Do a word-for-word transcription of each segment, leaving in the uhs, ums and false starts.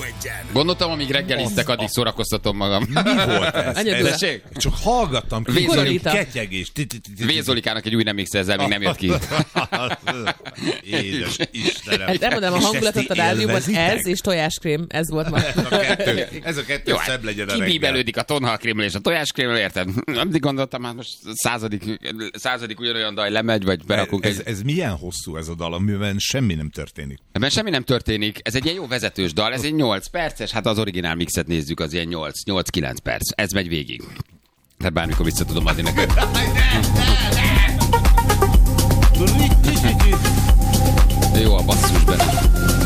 egyen. Gondoltam, amíg reggeliztek, addig szórakoztatom magam. Mi volt ez? ez csak hallgattam ki, hogy ketyegés. Vézolikának egy új remix, ezzel még nem jött ki. Édes Istenem. Hát nem mondom, a hangulatot a rádióban, ez és tojáskrém, ez volt már. Ez a kettő szebb legyen a reggel. Kibíbelődik a tonhalkrémről és a tojáskrémről, érted? Addig gondoltam, hát most századik, századik ugyanolyan daj lemegy, vagy berakunk ez, egy... ez milyen hosszú ez a dal, amiben semmi nem történik? Ebben semmi nem történik. Ez egy ilyen jó vezetős dal, ez egy nyolc perces, hát az originál mixet nézzük, az ilyen nyolc-kilenc perc. Ez megy végig. Tehát bármikor vissza tudom adni neked. Jó a basszus benne.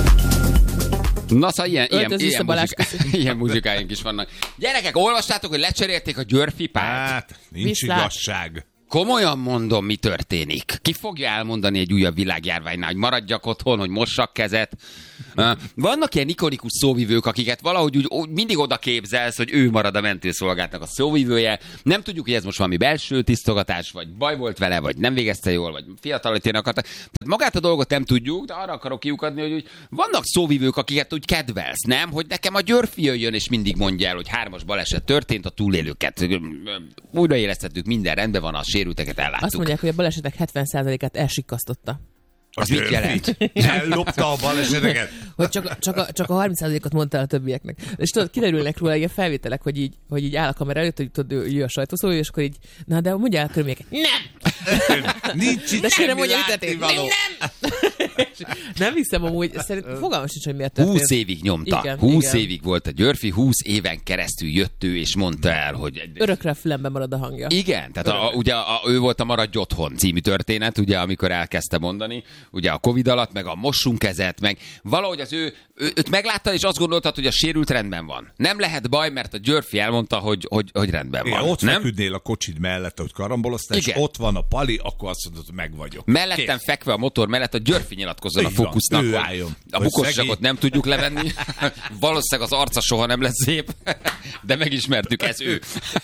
Na szóval ilyen, ilyen, ilyen, muzsika, ilyen muzsikáink is vannak. Gyerekek, olvastátok, hogy lecserélték a Györfipát? Hát, nincs Viszlát. igazság. Komolyan mondom, mi történik. Ki fogja elmondani egy újabb világjárványnál, hogy maradjak otthon, hogy mossak kezet? Vannak ilyen ikonikus szóvivők, akiket valahogy úgy, úgy mindig oda képzelsz, hogy ő marad a mentőszolgálatnak a szóvivője. Nem tudjuk, hogy ez most valami belső tisztogatás, vagy baj volt vele, vagy nem végezte jól, vagy fiatalítani akarta. Tehát magát a dolgot nem tudjuk, de arra akarok kiukadni, hogy úgy vannak szóvivők, akiket úgy kedvelsz, nem? Hogy nekem a Györfi jöjjön, és mindig mondja el, hogy hármas baleset történt, a túlélőket újraélesztettük, minden rendben van, a sérülteket elláttuk. Azt mondják, hogy a balesetek hetven százalékát elsikasztotta. Az mit jelent? Ellopta a baleseteket? Hogy csak, csak, a, csak a harminc százalékot mondta a többieknek. És tudod, kiderülnek róla ilyen felvételek, hogy így, hogy így áll a kamera előtt, hogy tudod, ő a sajtószóló, és akkor így, na de mondjál a körülményeket. Nem! Nincs itt de semmi mondja, látnivaló. Nem! Nem hiszem amúgy, szerintem fogalmam sincs, hogy miért történt. húsz évig nyomta. Igen, húsz igen. évig volt a Györfi, húsz éven keresztül jött ő, és mondta el, hogy... Örökre a fülemben marad a hangja. Igen, tehát a, a, ugye a, ő volt a Maradj otthon című történet, ugye, amikor elkezdte mondani, ugye a Covid alatt, meg a mossunk kezet, meg valahogy az ő, ő őt meglátta, és azt gondoltad, hogy a sérült rendben van. Nem lehet baj, mert a Györfi elmondta, hogy, hogy, hogy rendben van. Igen, ott nem? feküdnél a kocsid mellett, hogy karamboloztál, és ott van a Pali, akkor azt mondod, hogy meg vagyok. Mellettem Kész. Fekve a motor mellett a Györfi nyilatkozzon a Fókusznak. A bukosságot nem tudjuk levenni. Valószínűleg az arca soha nem lesz szép, de megismertük, ez ő.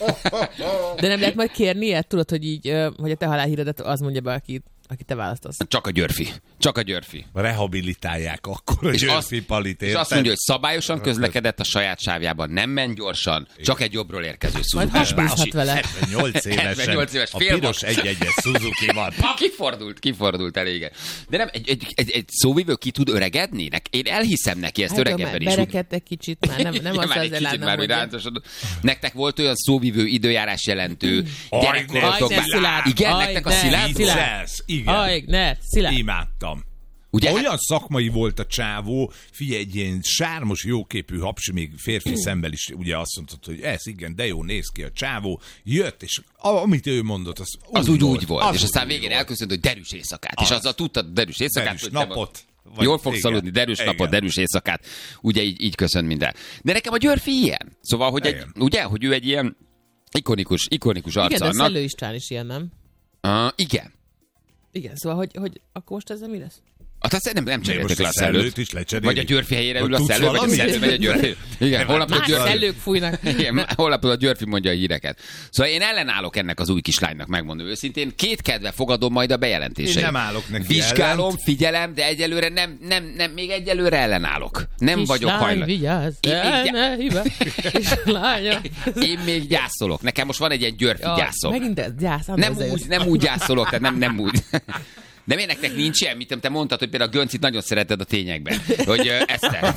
De nem lehet majd kérni ilyet, tudod, hogy így, hogy a te halálhíredet az mondja be, aki, aki te választasz. Csak a Györfi. Csak a Györfi. Rehabilitálják akkor a és Györfi azt, Palit. És azt mondja, hogy szabályosan közlekedett a saját sávjában, nem ment gyorsan, csak egy jobbról érkező Suzuki bácsi. hetvennyolc évesen. hetvennyolc éves a piros egy-egyes Suzuki van. Kifordult, kifordult elége. De nem, egy, egy, egy, egy szóvivő ki tud öregedni? Én elhiszem neki ezt, hát öregebben is. Berekedt egy kicsit, már nem, nem az az elállna, hogy... Nektek volt olyan szóvivő időjárás jelentő gyerekkorotokban. Igen, nektek a Szilárd? Igen. Imádtam. Ugye? Olyan szakmai volt a csávó, figyelj, egy ilyen sármos, jóképű hapsi, még férfi szemmel is ugye azt mondtad, hogy ez igen, de jó, néz ki a csávó, jött, és amit ő mondott, az úgy az úgy, volt. úgy volt, az és aztán úgy végén volt. elköszönt, hogy derűs éjszakát, az. És azzal tudtad derűs éjszakát, derűs hogy napot. Vagy jól fogsz aludni, derűs igen. napot, derűs éjszakát, ugye így, így köszön minden. De nekem a Györfi ilyen. Szóval, hogy egy, ugye, hogy ő egy ilyen ikonikus, ikonikus arca igen, annak. Igen, de Szellő István is ilyen, nem? Uh, igen. Igen, szóval, hogy, hogy akkor most ezzel mi lesz? Hát nem, nem cseréltek le a Szellőt. Is vagy a Györfi helyére ül a Szellő, vagy a Szellő megy a Györfi. Igen, holnap a Györfi. Szellők fújnak. Igen, holnap a Györfi mondja a híreket. Szóval én ellenállok ennek az új kislánynak, megmondom őszintén. Két kedve fogadom majd a bejelentéseit. Én nem állok neki Vizsgálom, ellent. Figyelem, de egyelőre nem, nem, nem, még egyelőre ellenállok. Nem Kislány, vagyok hajlandó. Vigyázz, ne hívja. Kislánya. Én még gyászolok. Nekem most van egy ilyen Györfi ja, gyászom. Megint ez gyász. Nem úgy, nem úgy gyászolok, tehát nem, nem úgy. De miért nektek nincs ilyen? Mit te mondtad, hogy például a Göncit nagyon szereted a tényekben. Hogy uh, Eszter.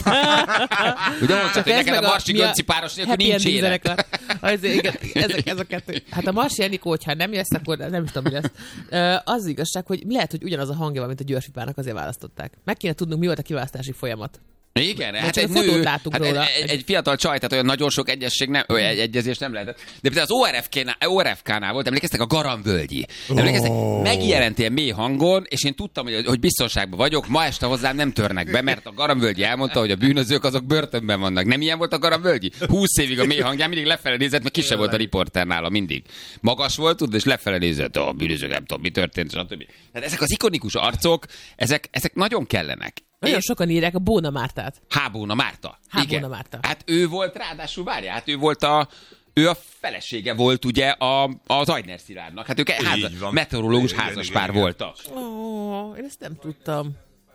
Ugye mondtad, hogy neked a Marsi Gönci páros nélkül nincs élet. Az, igen, ezek, ez a kettő. Hát a Marsi Enikó, hogyha nem jössz, akkor nem is tudom, mi lesz. Uh, az igazság, hogy lehet, hogy ugyanaz a hangja van, mint a Györfipának, azért választották. Meg kéne tudnunk, mi volt a kiválasztási folyamat. Igen, hát egy nő, hát egy, egy, egy fiatal csaj, tehát olyan nagyon sok egyesség nem, olyan egy egyezés nem lehetett. De például az o er ef ká-nál, o er ef ká-nál volt, emlékeztek a Garamvölgyi. Emlékeztek, oh. megjelent ilyen mély hangon, és én tudtam, hogy, hogy biztonságban vagyok, ma este hozzám nem törnek be, mert a Garamvölgyi elmondta, hogy a bűnözők azok börtönben vannak. Nem ilyen volt a Garamvölgyi? húsz évig a mély hangján mindig lefele nézett, mert kisebb volt a riporter nála mindig. Magas volt, tudod, és lefele nézett, a bűnözők nem tudom, mi történt, stb. Tehát ezek az ikonikus arcok, ezek, ezek nagyon kellenek. Nagyon én... sokan írják a Bóna Mártát. Hábóna Márta. Hábóna Igen. Márta. Hát ő volt, ráadásul várjál, hát ő volt a, ő a felesége volt ugye a, az Aigner Szilárdnak. Hát ők háza, meteorológus házaspár voltak. Ó, én ezt nem tudtam.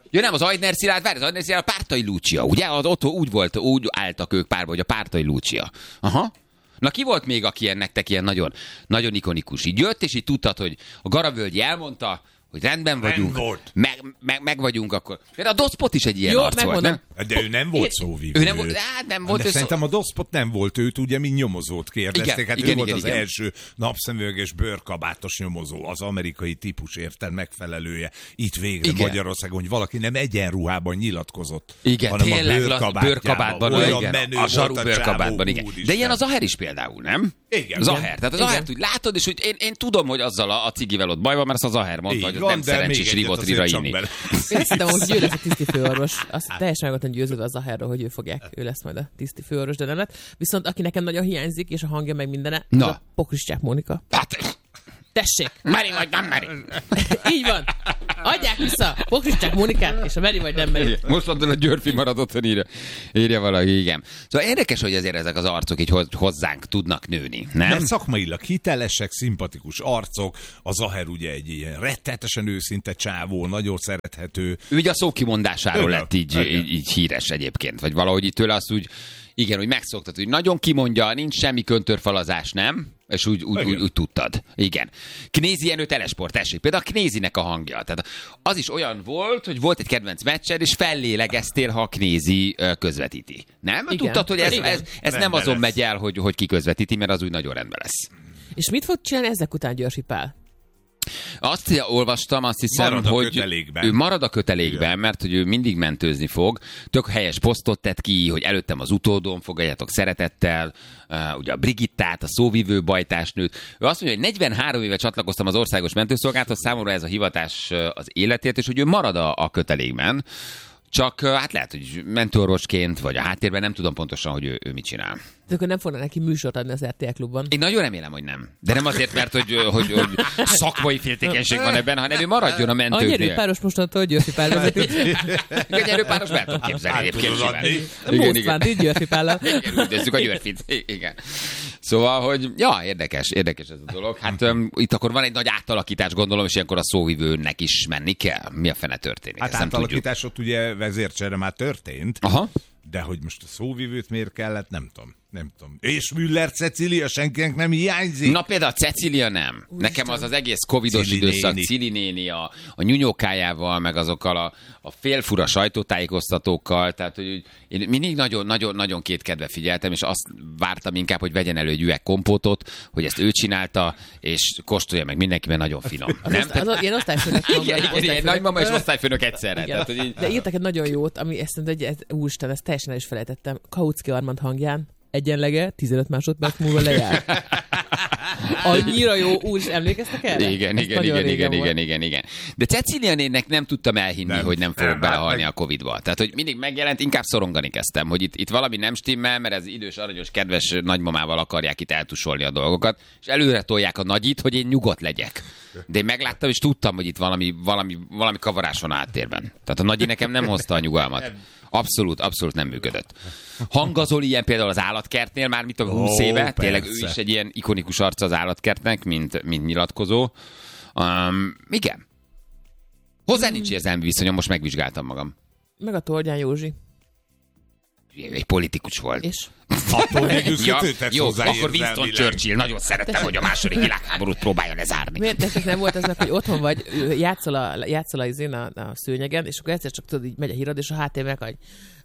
Ja nem, az Aigner Szilárd, várj, az Aigner Szilárd a Pártai Lúcia, ugye? Az ott úgy volt, úgy álltak ők párba, hogy a Pártai Lúcia. Aha. Na ki volt még, aki ilyen nektek ilyen nagyon, nagyon ikonikus? Így jött, és így tudtad, hogy a Garavölgyi elmondta, hogy rendben vagyunk, meg, meg, meg vagyunk akkor. De a Doszpot is egy ilyen Jó, arc volt, nem? De ő nem volt szóvivő. Ő nem volt, hát nem volt. De szerintem a Doszpot nem volt, őt ugye mi nyomozót kérdezték. Igen, hát igen, ő volt igen, az igen. első napszemüveges bőrkabátos nyomozó, az amerikai típus érten megfelelője. Itt végre Igen. Magyarországon, hogy valaki nem egyenruhában nyilatkozott, Igen, hanem tényleg, a bőrkabátban, bőrkabátban olyan igen, menő a zsaru volt bőrkabátban, igen. úristen. De ilyen az Zaher is például, nem? Igen. Zaher, tehát az Igen. Zahert úgy látod, és úgy én, én tudom, hogy azzal a, a cigivel ott baj van, mert azt a Zaher mondta, Így hogy az van, nem de szerencsés még egyet rivotrira azért csak inni. bele. Én azt hittem, hogy ő lesz a tiszti főorvos. Azt teljesen meg voltam győződve az Zaherről, hogy ő fogják, ő lesz majd a tiszti főorvos, de nem lett. Viszont aki nekem nagyon hiányzik, és a hangja meg mindene, az Na. a Pokriscsák Mónika. Hát, Tessék! meri vagy nem meri. Így van! Adják vissza Pokriscsák Mónikát, és a meri vagy nem meri. Most mondod, a Györfi maradott, hogy írja, írja valaki, igen. Szóval érdekes, hogy azért ezek az arcok így hoz- hozzánk tudnak nőni, nem? Mert szakmailag hitelesek, szimpatikus arcok, a Zaher ugye egy ilyen rettenetesen őszinte csávó, nagyon szerethető. Ő ugye a szókimondásáról Igen, lett így, igen. így, így híres egyébként, vagy valahogy így tőle azt úgy, igen, hogy megszoktat, hogy nagyon kimondja, nincs semmi köntörfalazás, nem? És úgy, úgy, úgy, úgy tudtad. Igen. Knézi Jenő telesport, tessék. Például a Knézinek a hangja. Tehát az is olyan volt, hogy volt egy kedvenc meccsed, és fellélegeztél, ha a Knézi ö, közvetíti. Nem? Igen. Tudtad, hogy ez, Igen. ez, ez nem Rendben azon lesz. megy el, hogy, hogy ki közvetíti, mert az úgy nagyon rendben lesz. És mit fog csinálni ezek után Györfi Pál? Azt olvastam, azt hiszem, Marad a hogy kötelékben. ő marad a kötelékben, Igen. mert hogy ő mindig mentőzni fog. Tök helyes posztot tett ki, hogy előttem az utódom, fogadjátok szeretettel, uh, ugye a Brigittát, a szóvivő bajtásnőt. Ő azt mondja, hogy negyvenhárom éve csatlakoztam az országos mentőszolgálathoz, számomra ez a hivatás uh, az életért, és hogy ő marad a, a kötelékben. Csak uh, hát lehet, hogy mentőorvosként, vagy a háttérben nem tudom pontosan, hogy ő, ő mit csinál. De akkor nem fognak neki műsort adni az er té el Klubban. Én nagyon remélem, hogy nem. De nem azért, mert hogy, hogy, hogy szakmai féltékenység van ebben, hanem ő maradjon a A mentőknél. nyerőpáros mostantól Györfi Pál vezeti. Igen, nyerőpáros be tudom képzelni egyébként tudod simán. adni. Igen, Most már, így Györfi Pállal. igen, üldözzük a Györfit. I- Igen. Szóval, hogy ja, érdekes, érdekes ez a dolog. Hát um, itt akkor van egy nagy átalakítás, gondolom, és ilyenkor a szóvivőnek is menni kell. Mi a fene történik? Hát Ezt nem tudjuk. átalakítás ott ugye vezércsere már történt, Aha. de hogy most a szóvivőt miért kellett, nem tudom. Nem tudom. És Müller Cecília senkinek nem hiányzik. Na például a Cecília nem. Nekem az az egész covidos Cili időszak, néni. Cili néni a, a nyúnyókájával, meg azokkal a, a félfura sajtótájékoztatókkal, tehát hogy úgy- én mindig nagyon-nagyon kétkedve figyeltem, és azt vártam inkább, hogy vegyen elő egy üveg kompótot, hogy ezt ő csinálta, és kóstolja meg mindenki, mert nagyon finom. Nem? Az, az, az, ilyen osztályfőnök van, Igen, igen, igen, osztályfőnök. nagymama és osztályfőnök egyszerre. Igen. Tehát, hogy így... De írtak egy nagyon jót, ami ezt mondta, hogy ez, úristen, ezt teljesen el is felejtettem. Kautsky Armand hangján, egyenlege, tizenöt másodperc múlva lejár. Annyira jó, úr, is emlékeztek erre? Igen, Ez igen, nagyon igen, régen igen, volt. igen, igen, igen. De Cecília nénnek nem tudtam elhinni, Nem. hogy nem fogok Nem, belehalni hát a Covidba. Tehát, hogy mindig megjelent, inkább szorongani kezdtem, hogy itt, itt valami nem stimmel, mert ez idős, aranyos, kedves nagymamával akarják itt eltusolni a dolgokat, és előre tolják a nagyit, hogy én nyugodt legyek. De én megláttam, és tudtam, hogy itt valami, valami, valami kavarás van a háttérben. Tehát a nagyi nekem nem hozta a nyugalmat. Abszolút, abszolút nem működött. Hangazoli ilyen például az állatkertnél már mit a húsz Ó, éve, tényleg ő persze. is egy ilyen ikonikus arca az állatkertnek, mint, mint nyilatkozó. Um, igen. Hozzá nincs érzelmi viszonyom, most megvizsgáltam magam. Meg a Tordján Józsi. Egy politikus volt. És Attól végül Ja, ja, tett jó, hozzá akkor Winston érzelmileg. Churchill. Nagyon szerettem, hogy a második világháborút próbálja lezárni. miért nektek nem volt ez meg, hogy otthon vagy, játszol a, játszol a, izén a, a szőnyegen, és akkor egyszer csak tudod, így megy a hírad, és a háttérben meg, hogy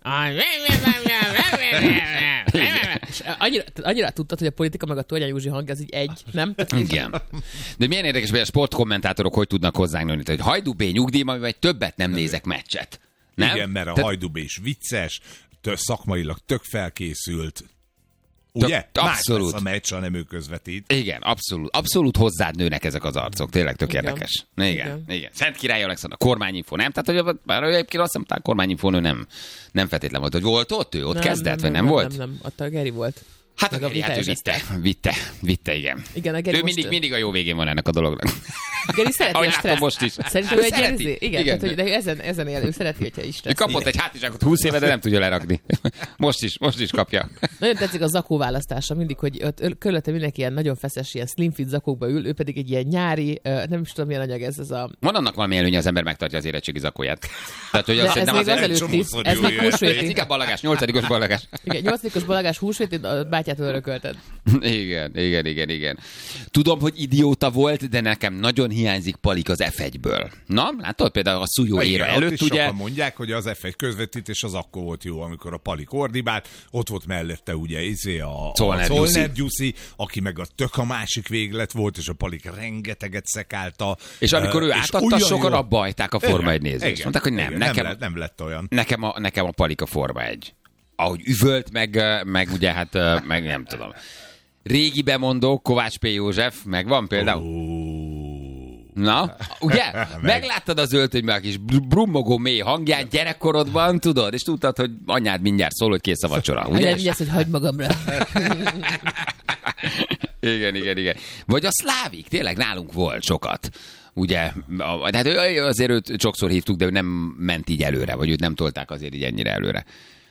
és annyira, annyira tudtad, hogy a politika meg a Tordján Józsi hang, az így egy, nem? Igen. De milyen érdekes, hogy a sportkommentátorok hogy tudnak hozzánk nőni, hogy Hajdú B nyugdíj, vagy többet nem nézek meccset. Nem? Igen, mert a Tehát- Hajdú B is vicces, tök, szakmailag tök felkészült. Ugye? Tök- Más abszolút. lesz a meccs, ha nem ő közvetít. Igen, abszolút. Abszolút hozzád nőnek ezek az arcok. Tényleg tök Igen. érdekes. Igen, Igen. igen. Szent Király Alexandra, kormányinfo, nem? Tehát, hogy bár egyébként azt hiszem, kormányinfón ő nem, nem feltétlen volt. Hogy volt ott ő? Ott kezdett, vagy nem, volt? Nem, nem, ott a Geri volt. Hát a Geri, hát ő vitte, vitte, vitte, igen. Igen, a Geri ő most... mindig, mindig a jó végén van ennek a dolognak. Geri szereti ahogy a látom stresszt. most is. Szerintem ő egy ilyen Szereti. izé- Igen, Igen. tehát, hogy de ezen, ezen él, ő szereti, hogyha is Ő stressz. kapott egy hátizsákot húsz éve, de nem tudja lerakni. Most is, most is kapja. Nagyon tetszik a zakó választása, mindig, hogy ott körülötte mindenki ilyen nagyon feszes, ilyen slim fit zakókba ül, ő pedig egy ilyen nyári, ö, nem is tudom milyen anyag ez, ez a... Van annak valami előnye, az ember megtartja az érettségi zakóját. Tehát, hogy De azt, ez nem még az az előtti, csomószor ez jó még ilyen. Ez húsvéti. inkább balagás, nyolcadikos balagás. Igen, nyolcadikos balagás húsvéti, a bátyától örökölted. Igen, igen, igen, igen. Tudom, hogy idióta volt, de nekem nagyon hiányzik Palik az ef egyből. Na, látod például a Szújó Igen, éra ott előtt, is ugye? sokan mondják, hogy az ef egy közvetítés az akkor volt jó, amikor a Palik ordibált, ott volt mellette ugye izé a Zollner a Zollner Gyuszi. Gyuszi, aki meg a tök a másik véglet volt, és a Palik rengeteget szekálta. És amikor ő és átadta, olyan sokan jó- abba hagyták a Forma egy Igen, nézést. igen, Mondták, hogy nem, igen, nekem, nem, lett, nem lett olyan. nekem, a, nekem a Palik a Forma egy. Ahogy üvölt, meg, meg ugye hát, meg nem tudom. Régi bemondó, Kovács P. József, meg van például. Na, ugye? Megláttad az öltönyben a kis br- brummogó mély hangját gyerekkorodban, tudod? És tudtad, hogy anyád mindjárt szól, hogy kész a vacsora. Ugye? Ugye? Ugye azt, hogy hagyd magamra. Igen, igen, igen. Vagy a szlávik, tényleg nálunk volt sokat. Ugye, a- tehát ő- azért őt sokszor hívtuk, de ő nem ment így előre, vagy őt nem tolták azért így ennyire előre.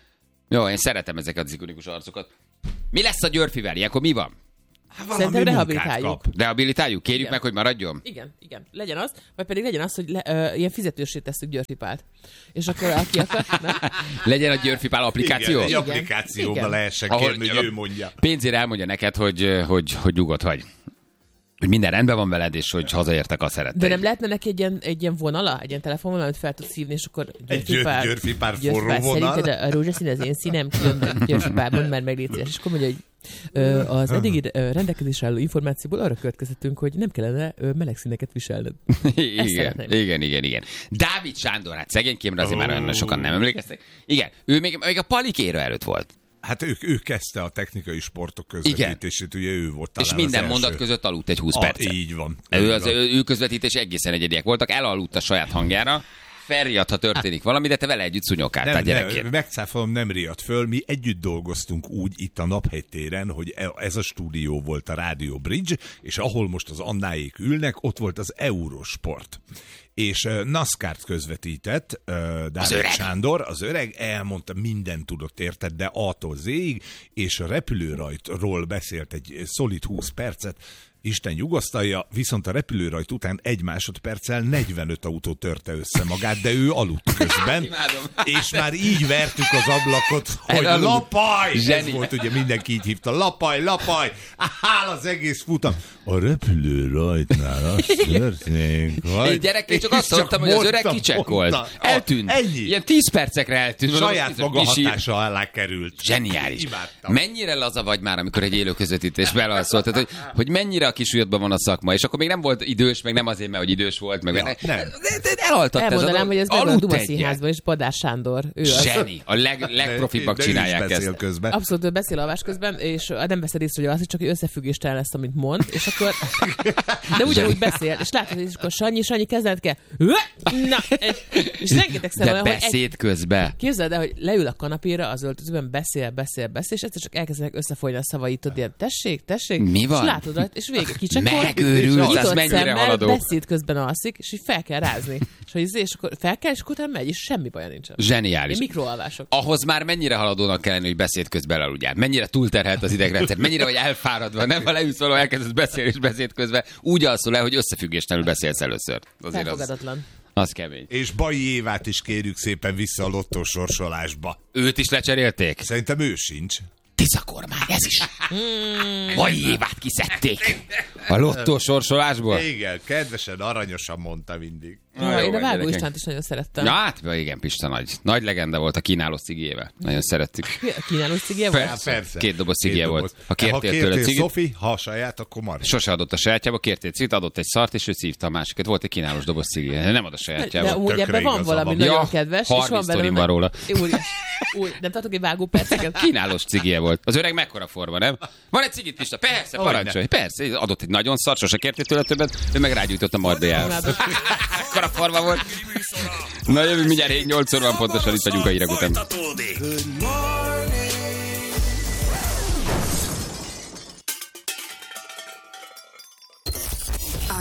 Jó, én szeretem ezeket az ikonikus arcokat. Mi lesz a Györfivel? Ilyenkor mi van? Hát valami Szerintem munkát rehabilitáljuk. kap. Rehabilitáljuk? Kérjük Igen. meg, hogy maradjon? Igen, igen. Legyen az, vagy pedig legyen az, hogy le, ö, ilyen fizetősé tesszük Györfi Pált. És akkor aki akar... Na? Legyen a Györfi Pál applikáció? Igen, egy Igen. applikációba Igen. lehessen Ahol- kérni, hogy ő mondja. Pénzért elmondja neked, hogy, hogy, hogy nyugodt vagy. Hogy minden rendben van veled, és hogy hazaértek, azt szeretted. De nem lehetne neki egy ilyen, egy ilyen vonala, egy ilyen telefonvonal, amit fel tudsz hívni, és akkor Györ- Györfi Pál forró Pál, vonal. szerinted a rózsaszín az én színem, különben Györfi Pál, mondd már meg, légy szíves. És akkor mondja, hogy ö, az eddigi ö, rendelkezésre álló információból arra következtetünk, hogy nem kellene ö, meleg színeket viselned. Igen, szeretném. igen, igen, igen. Dávid Sándor, hát szegénykémre azért Ó. már olyan sokan nem emlékeztek. Igen, ő még, még a Palikéra előtt volt. Hát ő, ő kezdte a technikai sportok közvetítését, ugye ő volt talán És minden az mondat első. között aludt egy húsz Ah, percet. így van. Ő, Így az, van. ő, ő közvetítés egészen egyediek voltak, elaludt a saját hangjára, felriadt, ha történik valami, de te vele együtt szúnyogáltál Nem, gyerekként. nem, megcáfolom, nem riadt föl. Mi együtt dolgoztunk úgy itt a Naphegytéren, hogy e- ez a stúdió volt a Radio Bridge, és ahol most az Annáék ülnek, ott volt az Eurosport. És uh, NASCAR-t közvetített uh, Dávid öreg. Sándor, az öreg elmondta, mindent tudott érted, de A-tól Z-ig, és a repülőrajtról beszélt egy szolid húsz percet, Isten nyugosztalja, viszont a repülőrajt után egy másodperccel negyvenöt autó törte össze magát, de ő aludt közben, Imádom. és már így vertük az ablakot, hogy Elaludt. lapaj! Zseni. Ez volt, ugye mindenki így hívta, lapaj, lapaj! Áll az egész futam. A repülőrajtnál az történik, hogy... Én gyerekként csak És azt mondtam, hogy az öreg mondta, kicsekkolt. mondta. Eltűnt. Ennyi. Ilyen tíz percekre eltűnt. Mondom, Saját biztos, maga kis ír- hatása alá került. Zseniális. Imádtam. Mennyire laza vagy már, amikor egy élő közvetítés belalszol? Tehát, hogy, hogy mennyire a kisujjadban van a szakma, és akkor még nem volt idős, meg nem azért, mert hogy idős volt, meg Ja, de, nem. de, de elaltatta ez a Elmondanám, dolog. hogy ez meg a Aludt Duma egyet. Színházban, és Badás Sándor. Ő az. Zseni. A leg, legprofibbak De ő is csinálják beszél ezt. közben. Abszolút ő beszél alvás közben, és nem veszed észre, hogy az, hogy csak összefüggéstelen lesz, amit mond, és akkor... De ugyanúgy beszél, és látod, hogy akkor Sanyi, Sanyi, kezdened kell. Na, és, és rengetegszer De olyan, hogy egy, beszéd közben. képzeld el, hogy leül a kanapéra, az öltözőben beszél, beszél, beszél, és egyszer csak elkezdenek összefolyni a szavait, tudod, ilyen tessék, tessék, Mi van? és látod rajta, és vége kicsekol, Megőrült, az nyitott mennyire szemmel, haladó. beszéd közben alszik, és így fel kell rázni. És, hogy, és akkor fel kell, és akkor utána megy, és semmi baja nincsen. Zseniális. Ilyen mikroalvások. Ahhoz már mennyire haladónak kell lenni, hogy beszéd közben elaludjál? Mennyire túlterhelt az idegrendszer? Mennyire vagy elfáradva? Nem, ha leülsz valahol, elkezdesz beszélni és beszéd közben, úgy alszol el, hogy összefüggéstelenül beszélsz először. Azért az, Felfogadatlan. az kemény. És Baji Évát is kérjük szépen vissza a lottó sorsolásba. Őt is lecserélték? Szerintem ő sincs. Tisza kormány, ez is. Mai évát kiszedték. A lottó sorsolásból? Igen, kedvesen, aranyosan mondta mindig. Ja, jó én a van, Vágó gyerekek. Istvánt is nagyon szerettem. Ja, hát igen, Pista nagy. Nagy legenda volt a kínálós cigével. Nagyon szerettük. A kínálós cigje volt? Persze. Persze. Két doboz cigje Két volt. doboz. Ha kértél ha tőle kértél cigit, Szofi, ha a saját, akkor Mari. sose adott a sajátjába, kértél cigit, adott egy szart, és ő szívta a másikat. Volt egy kínálós doboz cigje. Nem ad a De sajátjába. amúgy tökre ebben van igaza valami van. nagyon Ja, kedves, és van harminc belőle... sztorim van róla. Úr, úr, nem tartok egy vágó perceket? Kínálós cigje volt. Az öreg mekkora forma, nem? Van egy cigit, Pista? Persze, Hogyne. parancsolj. Persze, adott egy nagyon szart, sose kértél tőle többet, ő meg rágyújtott a mardiára. Imádom. Ekkora forma volt. Na jövünk mindjárt hét nyolcszor van pontosan, itt vagyunk a hírek után. Folytatódik.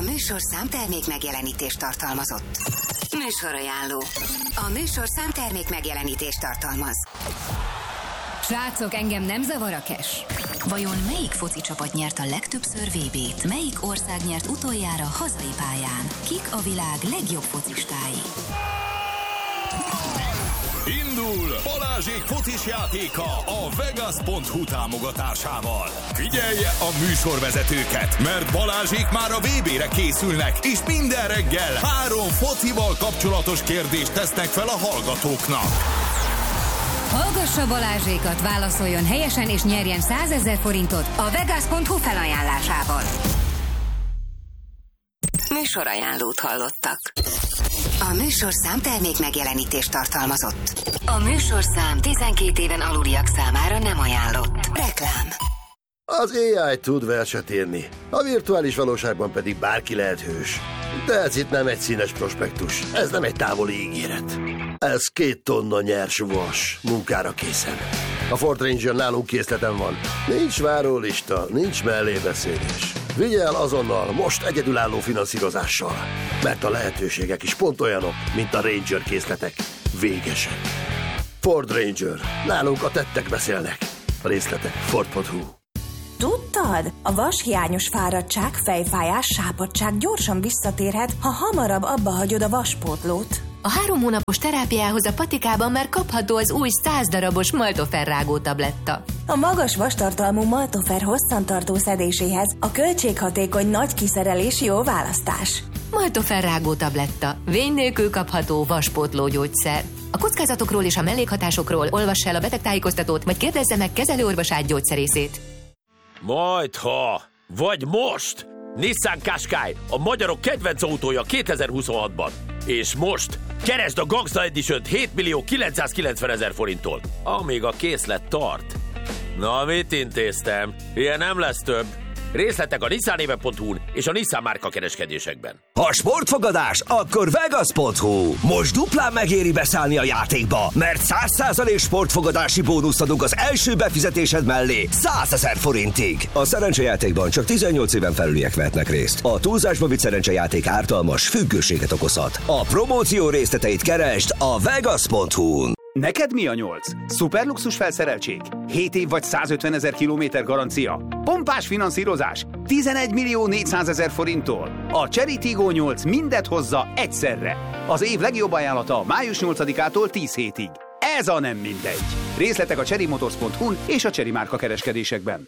műsorszám termék megjelenítést tartalmazott. Műsorajánló. A műsorszám termék megjelenítést tartalmaz. Srácok, engem nem zavar a cash. Vajon melyik foci csapat nyert a legtöbbször vé bét? Melyik ország nyert utoljára hazai pályán? Kik a világ legjobb focistái? Indul Balázsék focis játéka a Vegas pont hu támogatásával. Figyelje a műsorvezetőket, mert Balázsék már a vé bére készülnek, és minden reggel három focival kapcsolatos kérdést tesznek fel a hallgatóknak. Hallgassa Balázsékat, válaszoljon helyesen és nyerjen százezer forintot a Vegas pont hu felajánlásával. Műsorajánlót hallottak. A műsorszám termék megjelenítést tartalmazott. A műsorszám tizenkét éven aluliak számára nem ajánlott. Reklám. Az á i tud verset írni, a virtuális valóságban pedig bárki lehet hős. De ez itt nem egy színes prospektus, ez nem egy távoli ígéret. Ez két tonna nyers vas, munkára készen. A Ford Ranger nálunk készleten van. Nincs várólista, nincs mellébeszélés. Vigye el azonnal, most egyedülálló finanszírozással. Mert a lehetőségek is pont olyanok, mint a Ranger készletek. Végesek. Ford Ranger. Nálunk a tettek beszélnek. A részletek Ford pont hu. Tudtad? A vashiányos fáradtság, fejfájás, sápadtság gyorsan visszatérhet, ha hamarabb abba hagyod a vaspótlót. A három hónapos terápiához a patikában már kapható az új száz darabos Maltofer rágó tabletta. A magas vastartalmú Maltofer hosszantartó szedéséhez a költséghatékony nagy kiszerelés jó választás. Maltofer rágó tabletta. Vény nélkül kapható vaspótló gyógyszer. A kockázatokról és a mellékhatásokról olvass el a betegtájékoztatót, vagy kérdezze meg kezelőorvosát, gyógyszerészét. Majdha, vagy most! Nissan Qashqai, a magyarok kedvenc autója kétezer-huszonhatban. És most keresd a Gangsta Edition-t hét millió kilencszázkilencvenezer forinttól, amíg a készlet tart. Na, mit intéztem? Ilyen nem lesz több. Részletek a nissanéve pont hu-n és a Nissan márka kereskedésekben. Ha sportfogadás, akkor Vegas pont hu. Most duplán megéri beszállni a játékba, mert száz százalék sportfogadási bónuszt adunk az első befizetésed mellé százezer forintig. A szerencsejátékban csak tizennyolc éven felüliek vehetnek részt. A túlzásba vitt szerencsejáték ártalmas, függőséget okozhat. A promóció részleteit keresd a Vegas pont hu-n. Neked mi a nyolc? Szuperluxus felszereltség? hét év vagy százötvenezer kilométer garancia? Pompás finanszírozás? tizenegy millió négyszázezer forinttól? A Chery Tiggo nyolc mindet hozza egyszerre. Az év legjobb ajánlata május nyolcadikától tíz hétig. Ez a nem mindegy. Részletek a chery motors pont hu-n és a Chery márka kereskedésekben.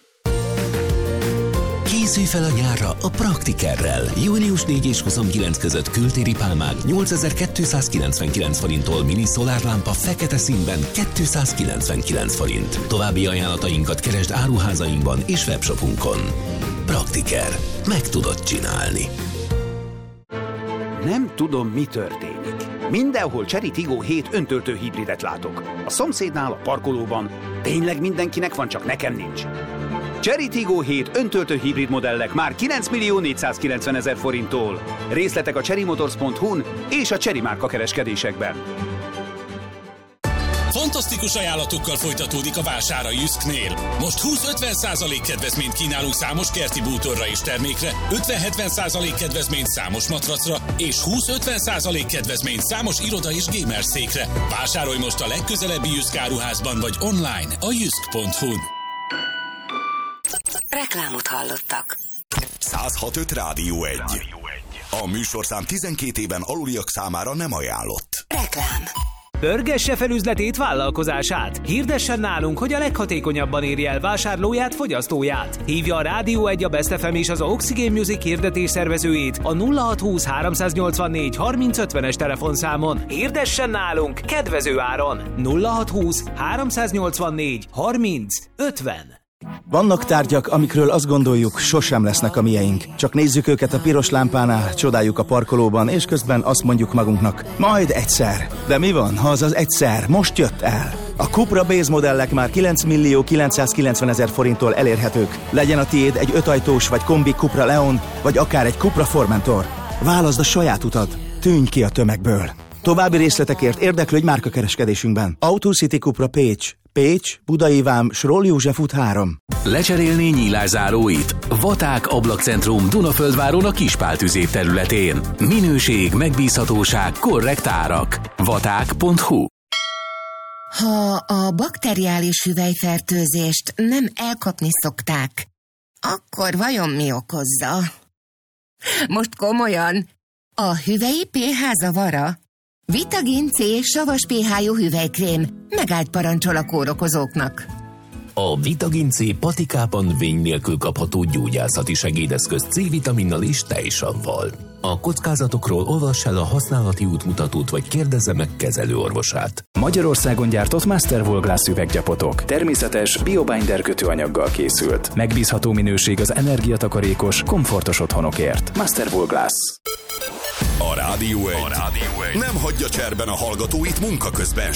Készülj fel a nyárra a Praktikerrel. június négy és huszonkilenc között kültéri pálmák nyolcezer-kétszázkilencvenkilenc forinttól, mini szolárlámpa fekete színben kétszázkilencvenkilenc forint. További ajánlatainkat keresd áruházainkban és webshopunkon. Praktiker. Meg tudod csinálni. Nem tudom, mi történik. Mindenhol Chery Tiggo hét öntöltő hibridet látok. A szomszédnál, a parkolóban. Tényleg mindenkinek van, csak nekem nincs. Chery Tiggo hét öntöltő hibrid modellek már kilenc millió négyszázkilencvenezer forinttól. Részletek a chery motors pont hu-n és a Chery márka kereskedésekben. Fantasztikus ajánlatokkal folytatódik a vásár a Jysknél. Most húsz-ötven százalék kedvezményt kínálunk számos kerti bútorra és termékre, ötven-hetven százalék kedvezményt számos matracra, és húsz-ötven százalék kedvezményt számos iroda és gamer székre. Vásárolj most a legközelebbi Jysk áruházban vagy online a jysk pont hu-n. Reklámot hallottak. száz hat öt Rádió egy. A műsorszám tizenkét éven aluliak számára nem ajánlott. Reklám. Pörgesse fel üzletét, vállalkozását. Hirdessen nálunk, hogy a leghatékonyabban érje el vásárlóját, fogyasztóját. Hívja a Rádió egy, a Best ef em és az Oxygen Music hirdetés szervezőjét a nulla hat húsz háromszáznyolcvannégy harminc ötvenes telefonszámon. Hirdessen nálunk kedvező áron. nulla hat húsz háromszáznyolcvannégy harminc ötven. Vannak tárgyak, amikről azt gondoljuk, sosem lesznek a mieink. Csak nézzük őket a piros lámpánál, csodáljuk a parkolóban, és közben azt mondjuk magunknak, majd egyszer. De mi van, ha az az egyszer most jött el? A Cupra Base modellek már kilenc millió kilencszázkilencvenezer forinttól elérhetők. Legyen a tiéd egy ötajtós vagy kombi Cupra Leon, vagy akár egy Cupra Formentor. Válaszd a saját utat, tűnj ki a tömegből. További részletekért érdeklődj márkakereskedésünkben. Autocity Cupra Pécs. Pécs, Budai Vám, Sroll József út három. Lecserélni nyílászáróit. Vaták Ablakcentrum Dunaföldváron a Kispál üzép területén. Minőség, megbízhatóság, korrekt árak. vaták pont hu. Ha a bakteriális hüvelyfertőzést nem elkapni szokták, akkor vajon mi okozza? Most komolyan, a hüvelyi pé há zavara? Vitagin C savas pé há-jú hüvelykrém megállt parancsol a kórokozóknak. A Vitagin C patikában vény nélkül kapható gyógyászati segédeszköz C-vitaminnal és tejsavval. A kockázatokról olvass el a használati útmutatót, vagy kérdezze meg kezelőorvosát. Magyarországon gyártott Masterwool Glass üveggyapotok. Természetes, biobinder kötőanyaggal készült. Megbízható minőség az energiatakarékos, komfortos otthonokért. Masterwool Glass. A Rádió egy, a Rádió egy nem hagyja cserben a hallgatóit munka közben